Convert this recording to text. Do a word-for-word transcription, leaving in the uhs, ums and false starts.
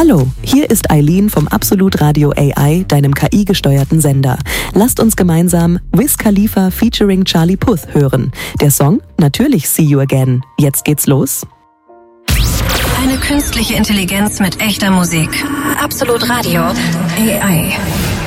Hallo, hier ist Eileen vom Absolut Radio A I, deinem K I-gesteuerten Sender. Lasst uns gemeinsam Wiz Khalifa featuring Charlie Puth hören. Der Song? Natürlich See You Again. Jetzt geht's los. Eine künstliche Intelligenz mit echter Musik. Absolut Radio A I.